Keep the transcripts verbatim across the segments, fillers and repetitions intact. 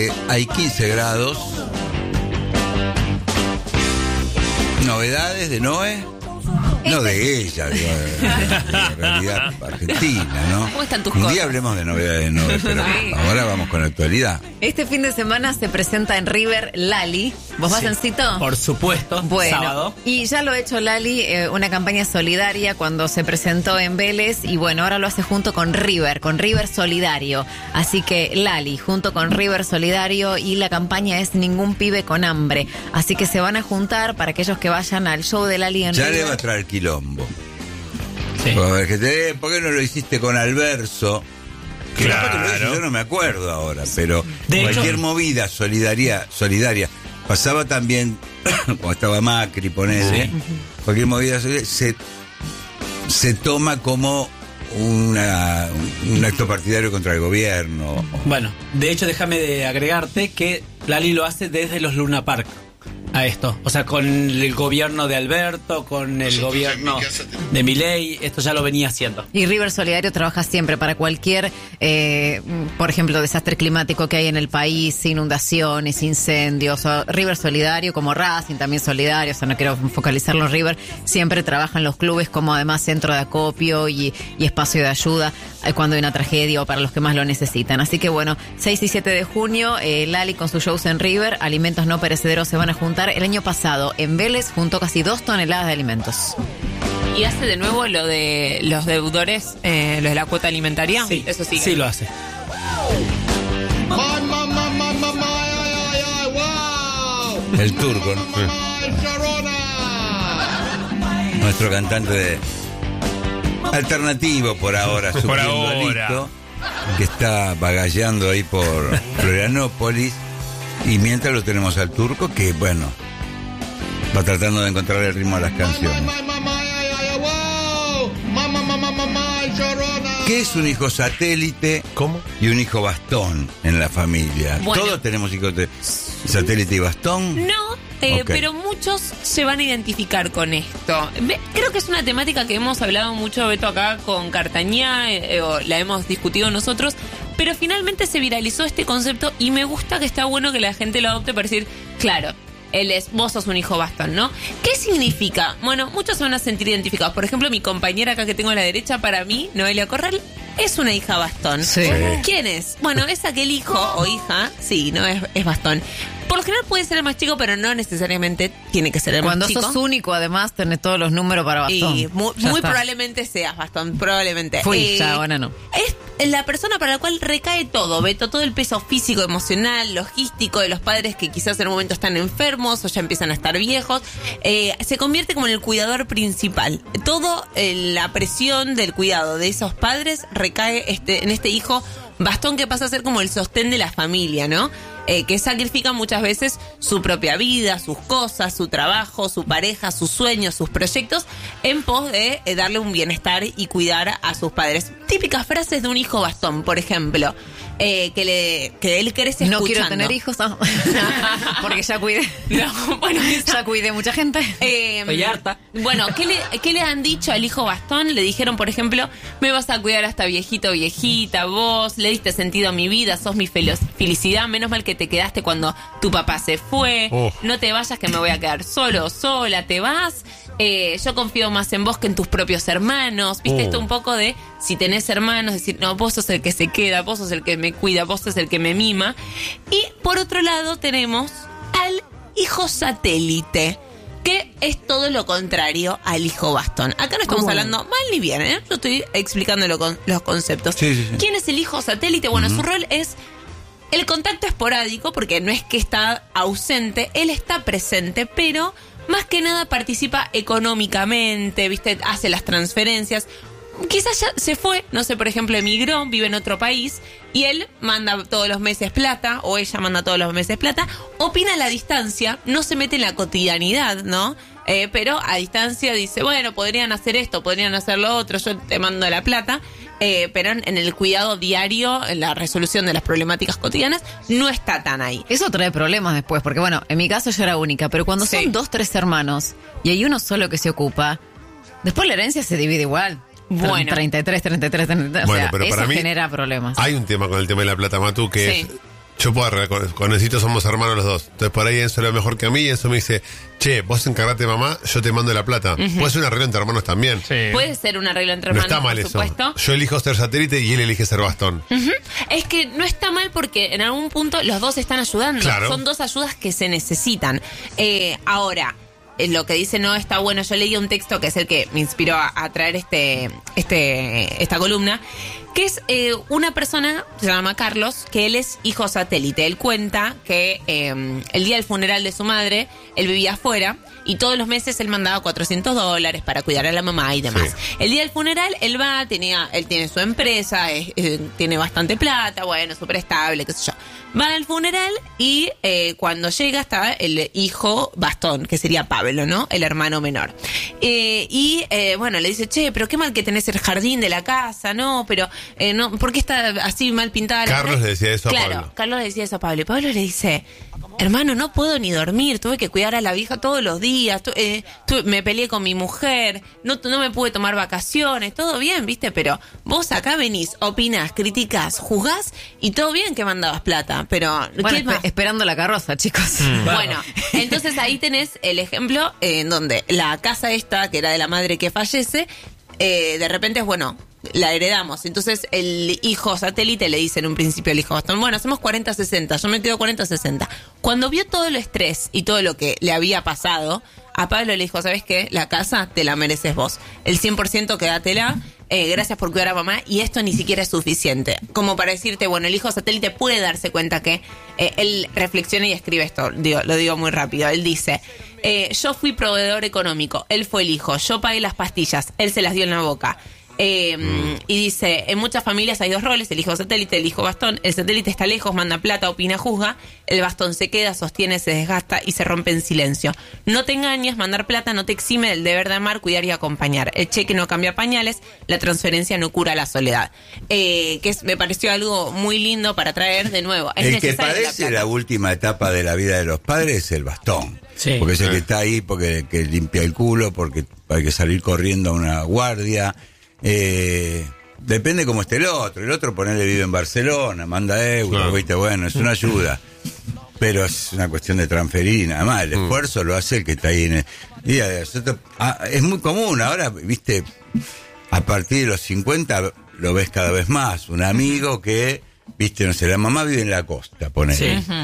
Eh, hay quince grados. ¿Novedades de Noé? No de ella, digo, de la realidad argentina, ¿no? ¿Cómo están tus Un cosas? día hablemos de novedades de Noé, pero Sí. ahora vamos con la actualidad. Este fin de semana se presenta en River Lali. ¿Vos vas, Sí, Encito? Por supuesto, Bueno, sábado. y ya lo ha hecho Lali, eh, una campaña solidaria cuando se presentó en Vélez, y bueno, ahora lo hace junto con River, con River Solidario. Así que Lali, junto con River Solidario, y la campaña es Ningún Pibe con Hambre. Así que se van a juntar para aquellos que vayan al show de Lali en Ya River. le va a traer quilombo. Sí. Porque te- ¿Por qué no lo hiciste con Alverso? Que Claro. capaz que lo hizo, yo no me acuerdo ahora, pero De cualquier hecho- movida solidaria, solidaria. Pasaba también, cuando estaba Macri, ponele, Sí. cualquier movida solidaria, se, se toma como una, un acto partidario contra el gobierno. Bueno, de hecho, déjame de agregarte que Lali lo hace desde los Luna Park a esto. O sea, con el gobierno de Alberto, con el gobierno de Milei, esto ya lo venía haciendo. Y River Solidario trabaja siempre para cualquier, eh, por ejemplo, desastre climático que hay en el país, inundaciones, incendios. O River Solidario, como Racing, también solidario, o sea, no quiero focalizarlo en River, siempre trabajan los clubes como además centro de acopio y, y espacio de ayuda eh, cuando hay una tragedia o para los que más lo necesitan. Así que bueno, seis y siete de junio, eh, Lali con sus shows en River, Alimentos No Perecederos se van a juntar. El año pasado en Vélez juntó casi dos toneladas de alimentos. ¿Y hace de nuevo lo de los deudores, eh, lo de la cuota alimentaria? Sí, Eso sí. Sí lo hace. El turco, ¿no? Nuestro cantante de alternativo por ahora, Por supliendo ahora. a Lito, que está bagallando ahí por Florianópolis, y mientras lo tenemos al turco que, bueno, va tratando de encontrar el ritmo de las canciones. ¿Qué es un hijo satélite? ¿Cómo? Y un hijo bastón en la familia. Bueno. Todos tenemos hijos de satélite y bastón. No, eh, Ok. pero muchos se van a identificar con esto. Ve- Creo que es una temática que hemos hablado mucho, Beto, acá con Cartañá, eh, eh, o la hemos discutido nosotros, pero finalmente se viralizó este concepto y me gusta que está bueno que la gente lo adopte para decir, claro, él es, vos sos un hijo bastón, ¿no? ¿Qué significa? Bueno, muchos se van a sentir identificados. Por ejemplo, mi compañera acá que tengo a la derecha, para mí, Noelia Corral, es una hija bastón. Sí. ¿Quién es? Bueno, es aquel hijo o hija, sí, no es, es bastón. Por lo general puede ser el más chico, pero no necesariamente tiene que ser el Cuando más chico. sos único, además, tenés todos los números para bastón. Y muy, Ya muy está. probablemente seas bastón, probablemente. Fui, Eh, ya, ahora no. Es la persona para la cual recae todo, Beto, todo el peso físico, emocional, logístico de los padres que quizás en un momento están enfermos o ya empiezan a estar viejos. Eh, se convierte como en el cuidador principal. Todo eh, la presión del cuidado de esos padres recae este, en este hijo bastón que pasa a ser como el sostén de la familia, ¿no? Eh, que sacrifica muchas veces su propia vida, sus cosas, su trabajo, su pareja, sus sueños, sus proyectos, en pos de eh, darle un bienestar y cuidar a sus padres. Típicas frases de un hijo bastón, por ejemplo, eh, que, le, que él crece escuchando. No quiero tener hijos, no. Porque ya cuidé. No, bueno, esa- Ya cuidé mucha gente. Eh, Estoy harta. Bueno, ¿qué le, ¿qué le han dicho al hijo bastón? Le dijeron, por ejemplo, me vas a cuidar hasta viejito, viejita, vos le diste sentido a mi vida, sos mi fel- felicidad, menos mal que te quedaste cuando tu papá se fue, Oh. no te vayas que me voy a quedar solo, sola, te vas, eh, yo confío más en vos que en tus propios hermanos, viste Oh. esto un poco de, si tenés hermanos, decir, no, vos sos el que se queda, vos sos el que me cuida, vos sos el que me mima, y por otro lado tenemos al hijo satélite, que es todo lo contrario al hijo bastón. Acá no estamos ¿Cómo? hablando mal ni bien, ¿eh? Yo estoy explicando lo con- los conceptos. Sí, sí, sí. ¿Quién es el hijo satélite? Bueno, su rol es el contacto esporádico, porque no es que está ausente, él está presente, pero más que nada participa económicamente, ¿viste? Hace las transferencias. Quizás ya se fue, no sé, por ejemplo, emigró, vive en otro país y él manda todos los meses plata, o ella manda todos los meses plata, opina a la distancia, no se mete en la cotidianidad, ¿no? Eh, pero a distancia dice, bueno, podrían hacer esto, podrían hacer lo otro, yo te mando la plata, eh, pero en, en el cuidado diario, en la resolución de las problemáticas cotidianas, no está tan ahí. Eso trae problemas después, porque bueno, en mi caso yo era única, pero cuando Sí. son dos, tres hermanos y hay uno solo que se ocupa, después la herencia se divide igual. Bueno. treinta y tres, treinta y tres, treinta y tres. Bueno, o sea, pero eso para mí genera problemas. Hay un tema con el tema de la plata, Matu, que Sí. es yo puedo arreglar, con, con Necesito somos hermanos los dos. Entonces por ahí Enzo lo ve mejor que a mí y Enzo me dice, che, vos encargate mamá, yo te mando la plata. Uh-huh. Puede ser un arreglo entre hermanos también. Sí. Puede ser un arreglo entre No hermanos, está mal por eso. supuesto. Yo elijo ser satélite y él elige ser bastón. Uh-huh. Es que no está mal porque en algún punto los dos están ayudando. Claro. Son dos ayudas que se necesitan. Eh, ahora, eh, lo que dice no está bueno. Yo leí un texto que es el que me inspiró a, a traer este, este, esta columna, que es eh, una persona, se llama Carlos, que él es hijo satélite. Él cuenta que eh, el día del funeral de su madre, él vivía afuera y todos los meses él mandaba cuatrocientos dólares para cuidar a la mamá y demás. Sí. El día del funeral, él va, tenía, él tiene su empresa, es, eh, tiene bastante plata, bueno, súper estable, qué sé yo. Va al funeral y eh, cuando llega está el hijo bastón, que sería Pablo, ¿no? El hermano menor. Eh, y eh, bueno, le dice, che, pero qué mal que tenés el jardín de la casa, ¿no? Pero, eh, no, ¿por qué está así mal pintada la Carlos casa? le decía eso a Claro, Pablo. Carlos le decía eso a Pablo. Y Pablo le dice, hermano, no puedo ni dormir, tuve que cuidar a la vieja todos los días, tu, eh, tu, me peleé con mi mujer, no, no me pude tomar vacaciones, todo bien, ¿viste? Pero vos acá venís, opinás, criticás, juzgás y todo bien que mandabas plata, pero Bueno, ¿qué espe- más? esperando la carroza, chicos. Mm. Bueno, entonces ahí tenés el ejemplo en donde la casa esta, que era de la madre que fallece, eh, de repente es, bueno, la heredamos. Entonces el hijo satélite le dice en un principio al hijo bastón, bueno, hacemos cuarenta sesenta, yo me quedo cuarenta sesenta. Cuando vio todo el estrés y todo lo que le había pasado, a Pablo le dijo, ¿sabes qué? La casa te la mereces vos. El cien por ciento quédatela. Eh, gracias por cuidar a mamá, y esto ni siquiera es suficiente. Como para decirte, bueno, el hijo satélite puede darse cuenta que eh, él reflexiona y escribe esto, digo, lo digo muy rápido. Él dice, eh, yo fui proveedor económico, él fue el hijo, yo pagué las pastillas, él se las dio en la boca. Eh, mm. Y dice, en muchas familias hay dos roles, el hijo satélite, el hijo bastón. El satélite está lejos, manda plata, opina, juzga. El bastón se queda, sostiene, se desgasta y se rompe en silencio. No te engañes, mandar plata no te exime del deber de amar, cuidar y acompañar. El cheque no cambia pañales, la transferencia no cura la soledad. Eh, que es, me pareció algo muy lindo para traer de nuevo. Es el que necesaria la padece plata. la última etapa de la vida de los padres es el bastón. Sí. Porque es el Sí. que está ahí, porque que limpia el culo, porque hay que salir corriendo a una guardia. Eh, depende cómo esté el otro. El otro, ponele, vive en Barcelona, manda euros, Claro. ¿viste? Bueno, es una ayuda. Pero es una cuestión de transferir y nada más. El esfuerzo lo hace el que está ahí en el día de nosotros. Ah, es muy común ahora, ¿viste? A partir de los cincuenta lo ves cada vez más. Un amigo que, ¿viste? No sé, la mamá vive en la costa, ponele. Sí.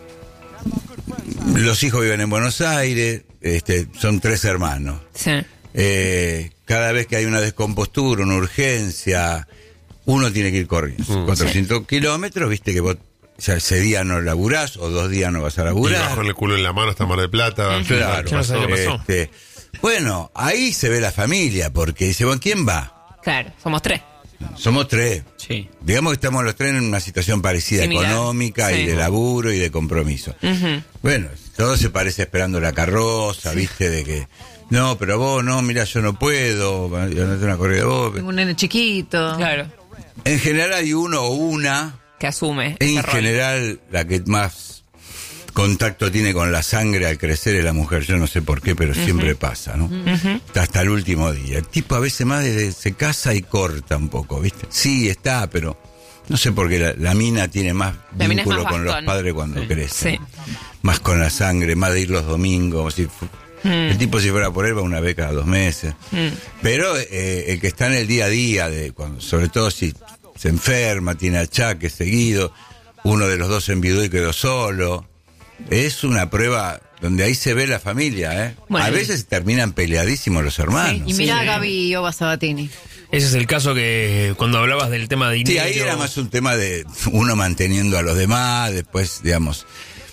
Los hijos viven en Buenos Aires, este, son tres hermanos. Sí. Eh, cada vez que hay una descompostura, una urgencia, uno tiene que ir corriendo. Mm. cuatrocientos kilómetros, viste que vos ya ese día no laburás o dos días no vas a Y laburar. bajo el culo en la mano hasta Mar del Plata. Claro. Yo no sé qué pasó. Este, bueno, ahí se ve la familia, porque dice, bueno, ¿quién va? Claro, somos tres. Somos tres. Sí. Digamos que estamos los tres en una situación parecida, Similar. económica y Sí. de laburo y de compromiso. Ujú. Bueno, todo se parece esperando la carroza, viste, de que, no, pero vos, no, mira, yo no puedo, yo no tengo una corrida de vos. Tengo un nene chiquito. Claro. En general hay uno o una, Que asume. en ese rol. general la que más contacto tiene con la sangre al crecer es la mujer, yo no sé por qué, pero siempre pasa, ¿no? Está hasta el último día. El tipo a veces más desde, se casa y corta un poco, ¿viste? Sí, está, pero no sé por qué la, la mina tiene más La mina es vínculo más con los bastón. padres cuando Sí. crecen. Sí. Más con la sangre, más de ir los domingos. Si fu- El tipo, si fuera por él, va una vez cada dos meses. Mm. Pero eh, el que está en el día a día, de cuando, sobre todo si se enferma, tiene achaques seguido, uno de los dos enviudó y quedó solo, es una prueba donde ahí se ve la familia, ¿eh? Bueno. A veces terminan peleadísimos los hermanos. Y mirá Sí. a Gaby y Oba Sabatini. Ese es el caso que cuando hablabas del tema de Sí, dinero. ahí era más un tema de uno manteniendo a los demás, después, digamos,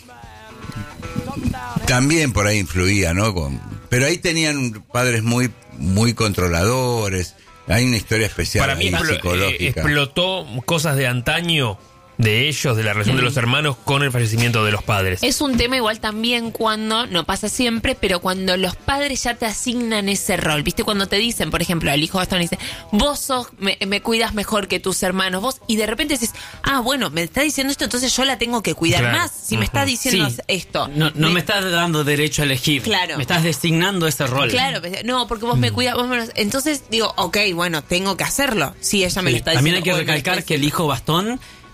también por ahí influía, ¿no? Con, pero ahí tenían padres muy, muy controladores. Hay una historia especial Para mí ahí, explo- eh, psicológica. explotó cosas de antaño de ellos, de la relación de los hermanos con el fallecimiento de los padres. Es un tema igual también cuando, no pasa siempre, pero cuando los padres ya te asignan ese rol. ¿Viste? Cuando te dicen, por ejemplo, al hijo bastón dice, vos sos, me, me cuidas mejor que tus hermanos, vos, y de repente dices, ah, bueno, me está diciendo esto, entonces yo la tengo que cuidar Claro. más. Si me está Ujú. diciendo Sí. esto. No, no me estás dando derecho a elegir. Claro. Me estás designando ese rol. Claro, pues, no, porque vos me cuidas, vos me lo- entonces digo, ok, bueno, tengo que hacerlo. Si ella me lo Sí. está También diciendo. hay que o él me lo recalcar está que el hijo bastón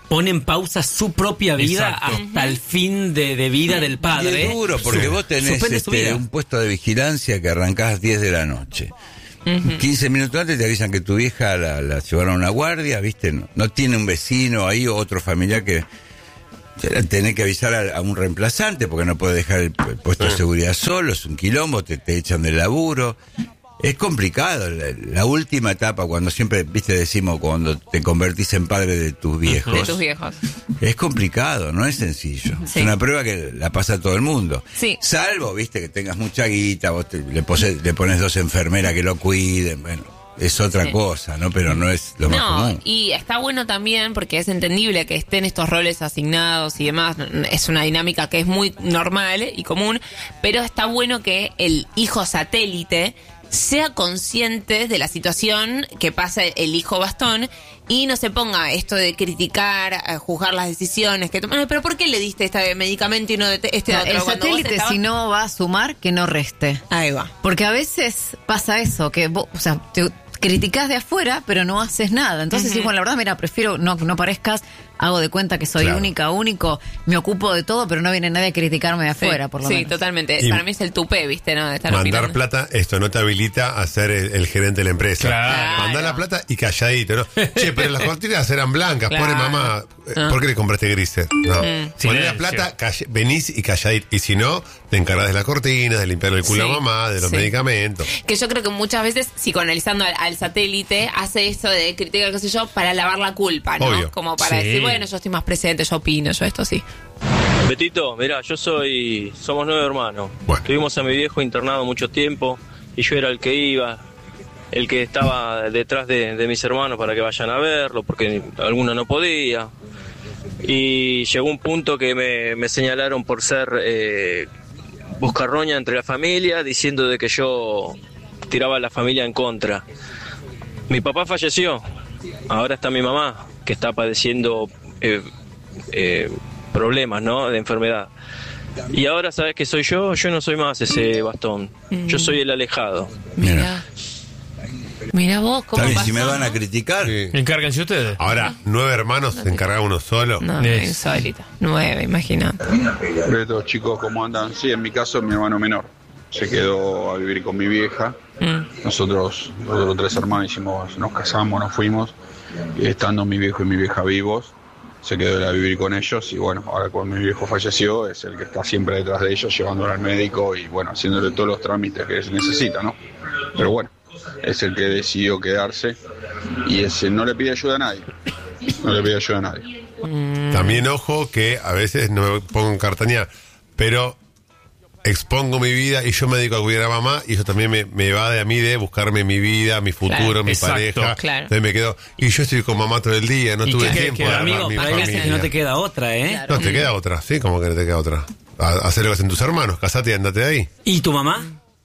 pone en pausa su propia vida Exacto. hasta el fin de, de vida del padre. Y es duro, porque Sí. vos tenés Suspende su este, vida. un puesto de vigilancia que arrancás diez de la noche. quince minutos antes te avisan que tu vieja la, la llevaron a una guardia, ¿viste? No, no tiene un vecino ahí o otro familiar que... Tenés que avisar a, a un reemplazante porque no puede dejar el, el puesto de seguridad solo, es un quilombo, te, te echan del laburo. Es complicado, la, la última etapa, cuando siempre, viste, decimos, cuando te convertís en padre de tus viejos. De tus viejos. Es complicado, no es sencillo. Sí. Es una prueba que la pasa todo el mundo. Sí. Salvo, viste, que tengas mucha guita, vos te- le, pose- le pones dos enfermeras que lo cuiden, bueno, es otra Sí. cosa, ¿no? Pero no es lo más No, común. y está bueno también porque es entendible que estén estos roles asignados y demás. Es una dinámica que es muy normal y común, pero está bueno que el hijo satélite sea consciente de la situación que pasa el hijo bastón y no se ponga esto de criticar, eh, juzgar las decisiones que toman. Pero ¿por qué le diste este medicamento y no de este No, otro? el Cuando vos satélite, estabas- si no va a sumar, que no reste. Ahí va. Porque a veces pasa eso, que vos, o sea, te criticás de afuera, pero no haces nada. Entonces, sí, bueno, la verdad, mira, prefiero no, no parezcas, hago de cuenta que soy Claro. única, único, me ocupo de todo, pero no viene nadie a criticarme de afuera, Sí, por lo sí, menos. totalmente. Y- Para mí es el tupé, ¿viste? ¿No? De estar Mandar opinando. plata, esto no te habilita a ser el, el gerente de la empresa. Claro. Mandar la plata y calladito, ¿no? Che, pero las cortinas eran blancas, Claro. pobre mamá. Eh, Ah. ¿Por qué le compraste grises? No. Poné la Silencio. plata, calle- venís y calladito. Y si no, te encargas de las cortinas, de limpiar el culo Sí. a mamá, de los Sí. medicamentos. Que yo creo que muchas veces, psicoanalizando al, al satélite, hace eso de criticar, qué sé yo, para lavar la culpa, ¿no? Obvio. Como para Sí. decir, bueno, yo estoy más presente, yo opino, yo esto sí. Betito, mirá, yo soy, somos nueve hermanos. Bueno. Tuvimos a mi viejo internado mucho tiempo y yo era el que iba, el que estaba detrás de, de mis hermanos para que vayan a verlo, porque alguno no podía. Y llegó un punto que me, me señalaron por ser eh, buscarroña entre la familia, diciendo de que yo tiraba a la familia en contra. Mi papá falleció, ahora está mi mamá, que está padeciendo eh, eh, problemas, ¿no? De enfermedad. Y ahora, ¿sabes qué soy yo? Yo no soy más ese bastón. Yo soy el alejado. Mira. Mira vos, ¿cómo Está bien, pasó, si me van a no? criticar, Sí. Encárguense ustedes. Ahora, nueve hermanos, se encarga uno solo. No, Es- insólita. Nueve, imagínate. Beto, chicos, ¿cómo andan? Sí, en mi caso, mi hermano menor se quedó a vivir con mi vieja. Mm. Nosotros, los otros tres hermanos, hicimos, nos casamos, nos fuimos. Y estando mi viejo y mi vieja vivos, se quedó a vivir con ellos. Y bueno, ahora cuando mi viejo falleció, es el que está siempre detrás de ellos, llevándolo al médico y bueno, haciéndole todos los trámites que se necesita, ¿no? Pero bueno, es el que decidió quedarse y ese no le pide ayuda a nadie. No le pide ayuda a nadie. También ojo que a veces no me pongo en cartaña, pero expongo mi vida y yo me dedico a cuidar a mamá y eso también me, me va de a mí de buscarme mi vida, mi futuro, Claro, mi exacto, pareja. claro. Entonces me quedo, y yo estoy con mamá todo el día, no ¿Y tuve qué- tiempo qué- de armar amigo, mi para que familia. no te queda otra, ¿eh? No, te queda otra, ¿sí? ¿Cómo que te queda otra? A- Hacer lo que hacen tus hermanos, casate y andate de ahí. ¿Y tu mamá?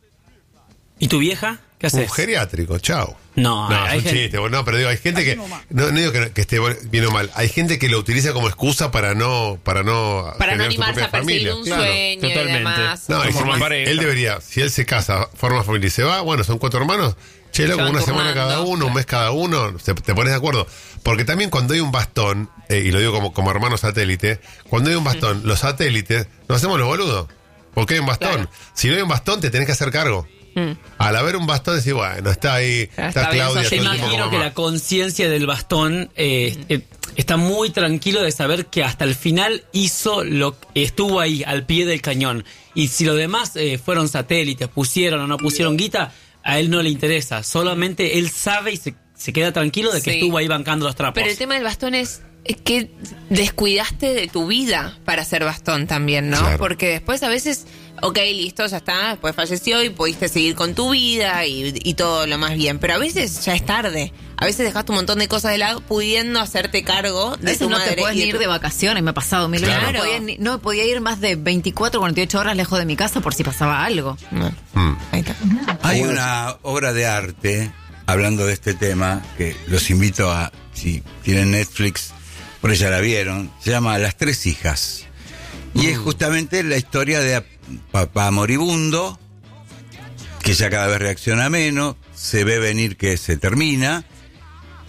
¿Y tu vieja? ¿Qué haces? Un geriátrico, chao. No, no, hay es un gente- chiste, bueno, no, pero digo, hay gente que, no, no digo que, que esté bien o mal, hay gente que lo utiliza como excusa para no, para no, Para no generar su animarse propia a perseguir familia. un Claro. sueño y totalmente. demás. No, y si- Forma y pareja. él debería, si él se casa, forma familia y se va, bueno, son cuatro hermanos, che, loco, Se van una semana turnando, cada uno, un claro. mes cada uno, se- te pones de acuerdo. Porque también cuando hay un bastón, eh, y lo digo como, como hermano satélite, cuando hay un bastón, los satélites, nos hacemos los boludos. Porque hay un bastón. Claro. Si no hay un bastón, te tenés que hacer cargo. Al haber un bastón, decís, bueno, está ahí, Ya está, está bien, Claudia sos- Te todo el tiempo imagino con que mamá. la conciencia del bastón eh, eh, está muy tranquilo de saber que hasta el final hizo lo que estuvo ahí al pie del cañón. Y si los demás eh, fueron satélites, pusieron o no pusieron guita, a él no le interesa. Solamente él sabe y se, se queda tranquilo de que Sí. estuvo ahí bancando los trapos. Pero el tema del bastón es es que descuidaste de tu vida para ser bastón también, ¿no? Claro. Porque después a veces, ok, listo, ya está, después falleció y pudiste seguir con tu vida y, y todo lo más bien. Pero a veces ya es tarde. A veces dejaste un montón de cosas de lado pudiendo hacerte cargo A de veces tu no madre. te puedes y ni de ir tu- de vacaciones, me ha pasado mil veces. Claro. No podía, ni- no podía ir más de veinticuatro, cuarenta y ocho horas lejos de mi casa por si pasaba algo. No, Mm. ahí está. hay una obra de arte hablando de este tema que los invito a, si tienen Netflix, por ella la vieron, se llama Las Tres Hijas. Y es justamente la historia de a- papá moribundo, que ya cada vez reacciona menos, se ve venir que se termina,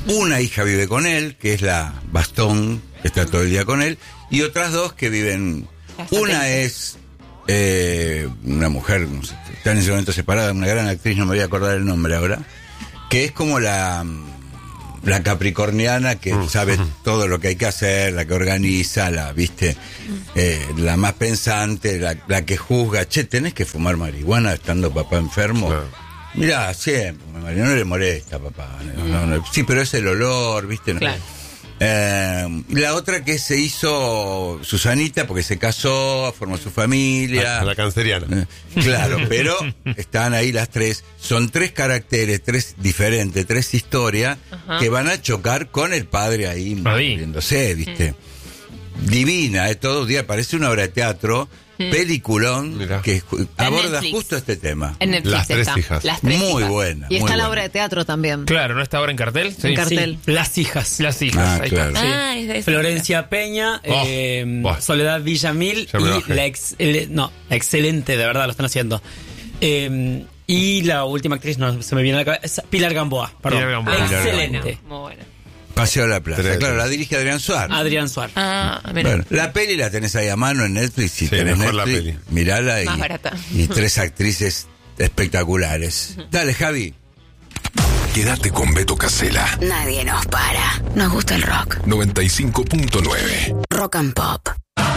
Una hija vive con él, que es la Bastón, que está todo el día con él, y otras dos que viven. Una es eh, una mujer, no sé, está en ese momento separada, una gran actriz, no me voy a acordar el nombre ahora, que es como la, la capricorniana que Mm. sabe Ujú. todo lo que hay que hacer, la que organiza, la, viste, eh, la más pensante, la, la que juzga. Che, tenés que fumar marihuana estando papá enfermo. Claro. Mirá, siempre, no le molesta, papá. No, no, no. Sí, pero es el olor, ¿viste? No. Claro. Eh, y la otra que se hizo Susanita, porque se casó, formó su familia. La, la canceriana. Eh, Claro, pero están ahí las tres. Son tres caracteres, tres diferentes, tres historias Ajá. que van a chocar con el padre ahí Ahí. muriéndose, ¿viste? Divina, ¿eh? Todo el día parece una obra de teatro, peliculón, Mirá. que ju- aborda Netflix. justo este tema. En Netflix Las tres está. hijas. Las tres Muy hijas. buena. Y muy está la buena. obra de teatro también. Claro, ¿no está ahora en cartel? Sí. En cartel. Sí, Las hijas. Las hijas. Ah, ahí claro. está. Ah, es de esa. Florencia Peña, Oh, eh, buah. Soledad Villamil Ya me y bajé. la ex, el- no, excelente, de verdad, lo están haciendo. Eh, y la última actriz, no se me viene a la cabeza, Pilar Gamboa, perdón. Pilar Gamboa. Pilar Excelente. Muy buena. Paseo a la Plaza. Tres. Claro, la dirige Adrián Suárez. Adrián Suárez. Ah, mira. Bueno, la peli la tenés ahí a mano en Netflix. Si Sí, tenés mejor la Netflix, peli. mirala y, Más barata. y tres actrices espectaculares. Dale, Javi. Quédate con Beto Casella. Nadie nos para. Nos gusta el rock. noventa y cinco punto nueve. Rock and Pop.